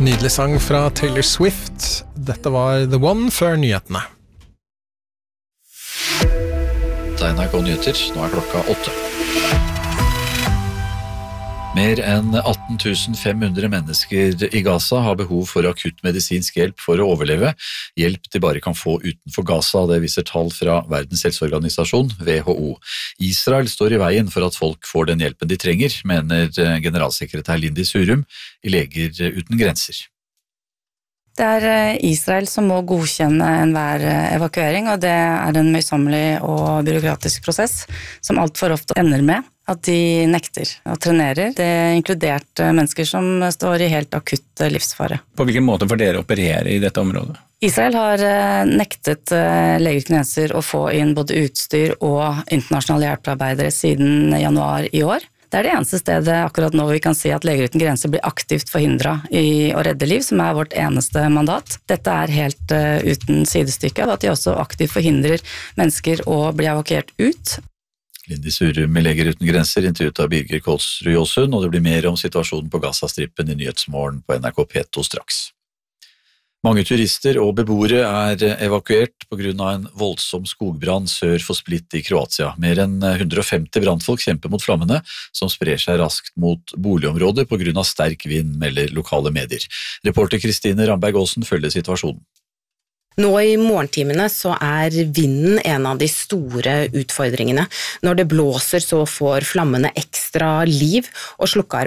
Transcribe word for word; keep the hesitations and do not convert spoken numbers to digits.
Nydelig sang fra Taylor Swift. Dette var The One før nyhetene. Det er N R K Nyheter, nå er klokka åtte. Mer enn atten tusen fem hundre mennesker i Gaza har behov for akutt medisinsk hjelp for å overleve. Hjelp de bare kan få utenfor Gaza, det viser tall fra Verdens helseorganisasjon, W H O. Israel står i veien for at folk får den hjelpen de trenger, mener generalsekretær Lindy Surum i Leger uten grenser. Det er Israel som må godkjenne enhver evakuering, og det er en møysommelig og byråkratisk prosess som alt for ofte ender med at de nekter og trenerer. Det er inkludert mennesker som står i helt akutt livsfare. På hvilken måte får dere operere i dette området? Israel har nektet Leger uten grenser å få inn både utstyr og internasjonale hjelpearbeidere siden januar i år. Det er det eneste stedet akkurat nå vi kan si at Leger uten grenser blir aktivt forhindret i å redde liv, som er vårt eneste mandat. Dette er helt uh, uten sidestykke, at de også aktivt forhindrer mennesker å bli evakuert ut. Lindy Surum i Leger uten grenser, intervjuet av Birger Kolsrud Jåsund, og det blir mer om situasjonen på Gazastrippen i Nyhetsmorgen på N R K P to straks. Mange turister og beboere er evakuert på grunn av en voldsom skogbrann sør for Split i Kroatia. Mer enn hundre og femti brannfolk kjemper mot flammene, som sprer seg raskt mot boligområder på grunn av sterk vind, melder lokale medier. Reporter Kristine Ramberg Aasen følger situasjonen. Nå i morgentimene så er vinden en av de store utfordringene. Når det blåser så får flammene ekstra liv, og slukkearbeid